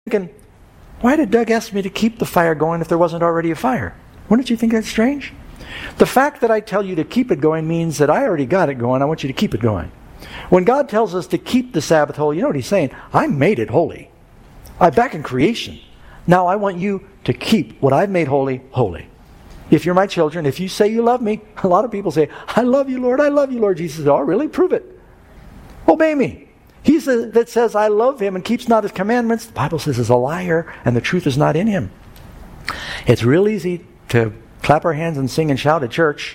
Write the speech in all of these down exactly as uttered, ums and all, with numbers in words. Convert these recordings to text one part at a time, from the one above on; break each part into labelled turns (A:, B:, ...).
A: thinking, why did Doug ask me to keep the fire going if there wasn't already a fire? Wouldn't you think that's strange? The fact that I tell you to keep it going means that I already got it going. I want you to keep it going. When God tells us to keep the Sabbath holy, you know what He's saying? I made it holy. I'm back in creation. Now I want you to keep what I've made holy, holy. If you're my children, if you say you love me, a lot of people say, I love you, Lord, I love you, Lord. Jesus says, oh, really? Prove it. Obey me. He that says, I love Him and keeps not His commandments, the Bible says is a liar and the truth is not in him. It's real easy to clap our hands and sing and shout at church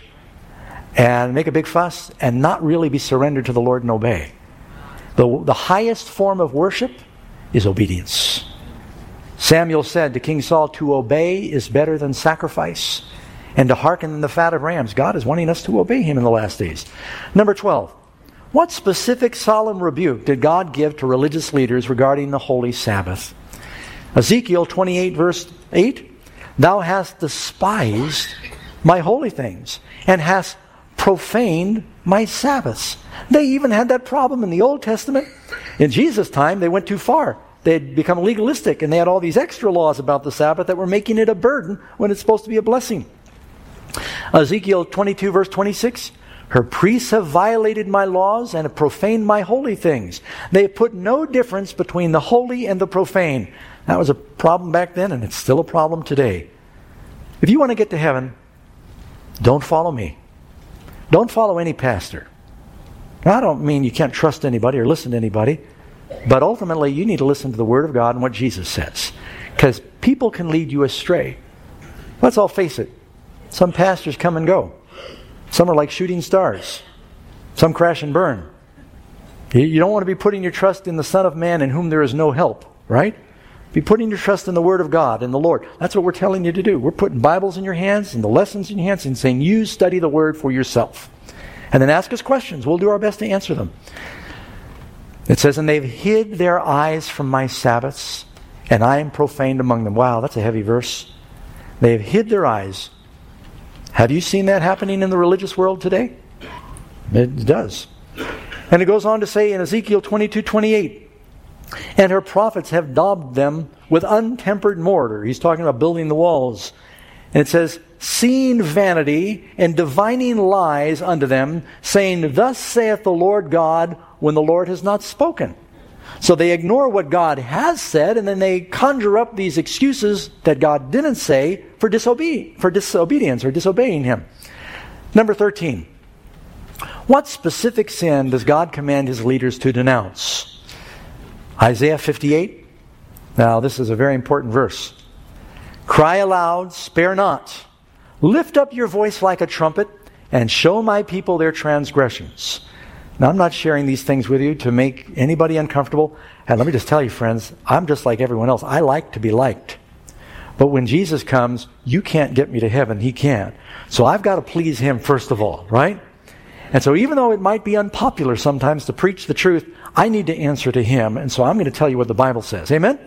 A: and make a big fuss and not really be surrendered to the Lord and obey. The, the highest form of worship is obedience. Samuel said to King Saul, to obey is better than sacrifice, and to hearken than the fat of rams. God is wanting us to obey Him in the last days. Number twelve. What specific solemn rebuke did God give to religious leaders regarding the holy Sabbath? Ezekiel twenty-eight verse eight. Thou hast despised my holy things, and hast profaned my Sabbaths. They even had that problem in the Old Testament. In Jesus' time, they went too far. They had become legalistic, and they had all these extra laws about the Sabbath that were making it a burden when it's supposed to be a blessing. Ezekiel twenty-two verse twenty-six. Her priests have violated my laws and have profaned my holy things. They have put no difference between the holy and the profane. That was a problem back then, and it's still a problem today. If you want to get to heaven, don't follow me. Don't follow any pastor. Now, I don't mean you can't trust anybody or listen to anybody, but ultimately you need to listen to the Word of God and what Jesus says, because people can lead you astray. Let's all face it. Some pastors come and go. Some are like shooting stars. Some crash and burn. You don't want to be putting your trust in the Son of Man in whom there is no help, right? Be putting your trust in the Word of God, in the Lord. That's what we're telling you to do. We're putting Bibles in your hands and the lessons in your hands and saying, you study the Word for yourself. And then ask us questions. We'll do our best to answer them. It says, and they've hid their eyes from my Sabbaths, and I am profaned among them. Wow, that's a heavy verse. They've hid their eyes. Have you seen that happening in the religious world today? It does. And it goes on to say in Ezekiel twenty-two twenty-eight, and her prophets have daubed them with untempered mortar. He's talking about building the walls. And it says, seeing vanity and divining lies unto them, saying, thus saith the Lord God, when the Lord has not spoken. So they ignore what God has said, and then they conjure up these excuses that God didn't say for, disobe- for disobedience or disobeying Him. Number thirteen. What specific sin does God command His leaders to denounce? Isaiah fifty-eight. Now, this is a very important verse. Cry aloud, spare not. Lift up your voice like a trumpet, and show my people their transgressions. Now, I'm not sharing these things with you to make anybody uncomfortable. And let me just tell you, friends, I'm just like everyone else. I like to be liked. But when Jesus comes, you can't get me to heaven. He can't. So I've got to please Him first of all, right? And so even though it might be unpopular sometimes to preach the truth, I need to answer to Him. And so I'm going to tell you what the Bible says. Amen?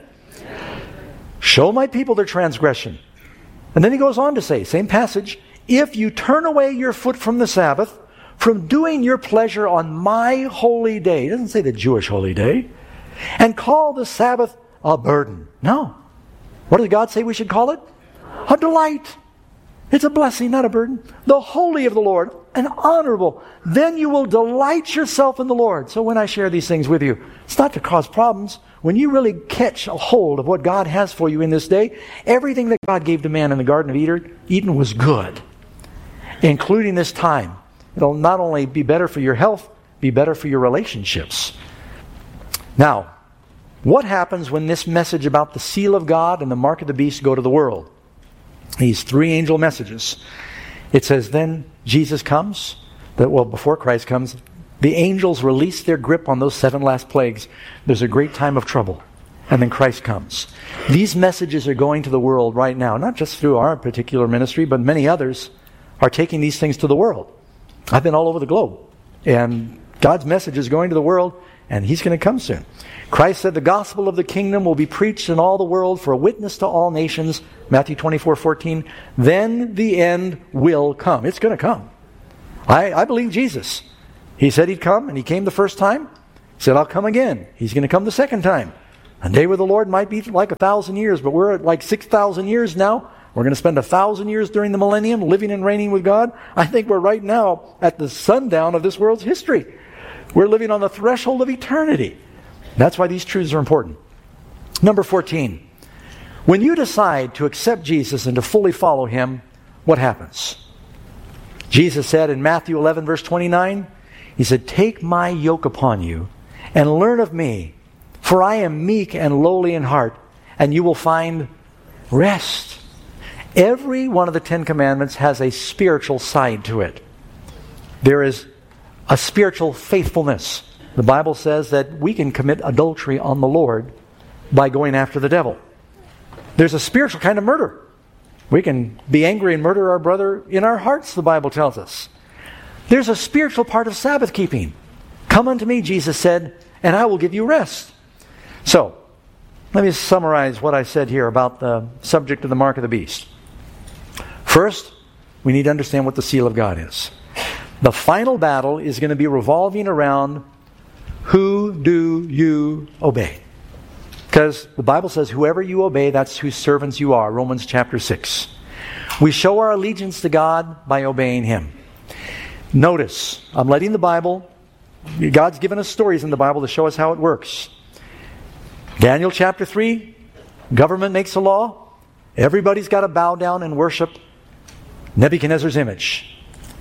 A: Show my people their transgression. And then he goes on to say, same passage, if you turn away your foot from the Sabbath, from doing your pleasure on my holy day. It doesn't say the Jewish holy day. And call the Sabbath a burden. No. What does God say we should call it? A delight. It's a blessing, not a burden. The holy of the Lord, an honorable. Then you will delight yourself in the Lord. So when I share these things with you, it's not to cause problems. When you really catch a hold of what God has for you in this day, everything that God gave to man in the Garden of Eden was good, including this time. It'll not only be better for your health, be better for your relationships. Now, what happens when this message about the seal of God and the mark of the beast go to the world? These three angel messages. It says, then Jesus comes. That well, before Christ comes, the angels release their grip on those seven last plagues. There's a great time of trouble. And then Christ comes. These messages are going to the world right now, not just through our particular ministry, but many others are taking these things to the world. I've been all over the globe. And God's message is going to the world, and He's going to come soon. Christ said the gospel of the kingdom will be preached in all the world for a witness to all nations. Matthew twenty-four fourteen. Then the end will come. It's going to come. I, I believe Jesus. He said He'd come, and He came the first time. He said, I'll come again. He's going to come the second time. A day with the Lord might be like a thousand years, but we're at like six thousand years now. We're going to spend a thousand years during the millennium living and reigning with God. I think we're right now at the sundown of this world's history. We're living on the threshold of eternity. That's why these truths are important. Number fourteen. When you decide to accept Jesus and to fully follow Him, what happens? Jesus said in Matthew eleven, verse twenty-nine, He said, "Take my yoke upon you and learn of me, for I am meek and lowly in heart, and you will find rest." Every one of the Ten Commandments has a spiritual side to it. There is a spiritual faithfulness. The Bible says that we can commit adultery on the Lord by going after the devil. There's a spiritual kind of murder. We can be angry and murder our brother in our hearts, the Bible tells us. There's a spiritual part of Sabbath keeping. "Come unto me," Jesus said, "and I will give you rest." So, let me summarize what I said here about the subject of the mark of the beast. First, we need to understand what the seal of God is. The final battle is going to be revolving around who do you obey? Because the Bible says whoever you obey, that's whose servants you are. Romans chapter six. We show our allegiance to God by obeying Him. Notice, I'm letting the Bible, God's given us stories in the Bible to show us how it works. Daniel chapter three, government makes a law. Everybody's got to bow down and worship Nebuchadnezzar's image.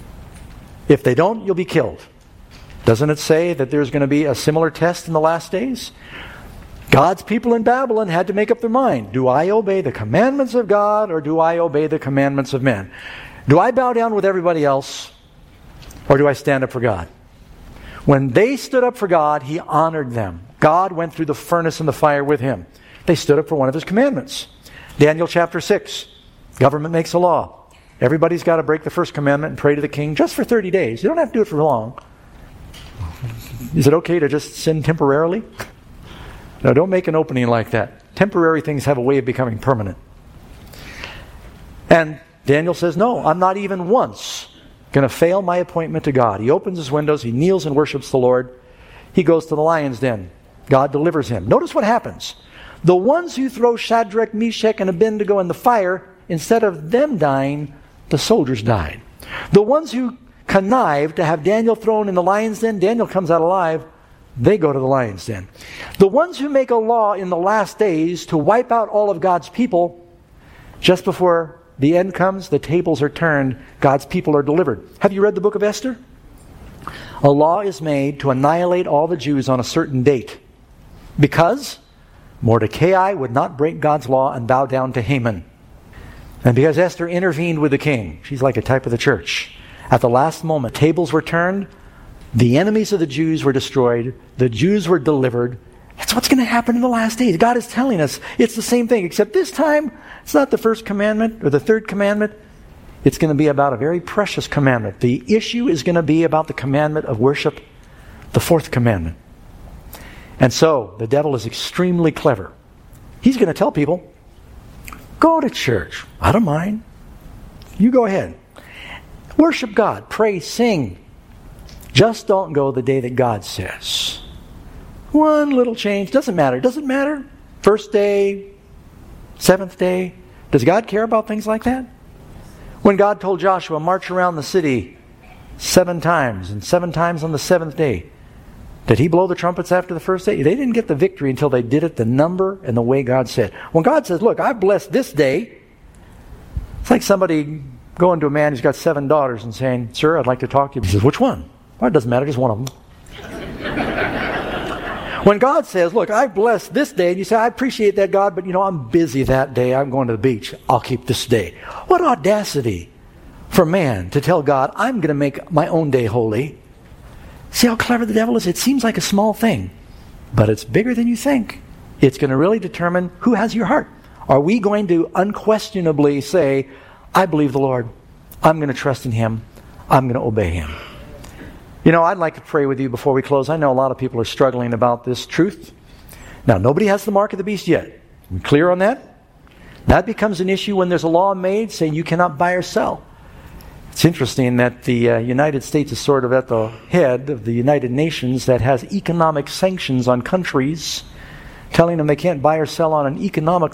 A: If they don't, you'll be killed. Doesn't it say that there's going to be a similar test in the last days? God's people in Babylon had to make up their mind. Do I obey the commandments of God or do I obey the commandments of men? Do I bow down with everybody else or do I stand up for God? When they stood up for God, He honored them. God went through the furnace and the fire with Him. They stood up for one of His commandments. Daniel chapter six. Government makes a law. Everybody's got to break the first commandment and pray to the king just for thirty days. You don't have to do it for long. Is it okay to just sin temporarily? No, don't make an opening like that. Temporary things have a way of becoming permanent. And Daniel says, no, I'm not even once going to fail my appointment to God. He opens his windows, he kneels and worships the Lord. He goes to the lion's den. God delivers him. Notice what happens. The ones who throw Shadrach, Meshach, and Abednego in the fire, instead of them dying, the soldiers died. The ones who connive to have Daniel thrown in the lion's den, Daniel comes out alive, they go to the lion's den. The ones who make a law in the last days to wipe out all of God's people, just before the end comes, the tables are turned, God's people are delivered. Have you read the book of Esther? A law is made to annihilate all the Jews on a certain date because Mordecai would not break God's law and bow down to Haman. And because Esther intervened with the king, she's like a type of the church. At the last moment, tables were turned, the enemies of the Jews were destroyed, the Jews were delivered. That's what's going to happen in the last days. God is telling us it's the same thing, except this time, it's not the first commandment or the third commandment. It's going to be about a very precious commandment. The issue is going to be about the commandment of worship, the fourth commandment. And so, the devil is extremely clever. He's going to tell people, go to church. I don't mind. You go ahead. Worship God. Pray, sing. Just don't go the day that God says. One little change. Doesn't matter. Doesn't matter. First day, seventh day. Does God care about things like that? When God told Joshua, march around the city seven times, and seven times on the seventh day, did He blow the trumpets after the first day? They didn't get the victory until they did it the number and the way God said. When God says, look, I've blessed this day, it's like somebody going to a man who's got seven daughters and saying, sir, I'd like to talk to you. He says, which one? Well, it doesn't matter, just one of them. When God says, look, I've blessed this day, and you say, I appreciate that, God, but you know, I'm busy that day. I'm going to the beach. I'll keep this day. What audacity for man to tell God, I'm going to make my own day holy. See how clever the devil is? It seems like a small thing, but it's bigger than you think. It's going to really determine who has your heart. Are we going to unquestionably say, I believe the Lord. I'm going to trust in Him. I'm going to obey Him. You know, I'd like to pray with you before we close. I know a lot of people are struggling about this truth. Now, nobody has the mark of the beast yet. You clear on that? That becomes an issue when there's a law made saying you cannot buy or sell. It's interesting that the uh, United States is sort of at the head of the United Nations that has economic sanctions on countries telling them they can't buy or sell on an economic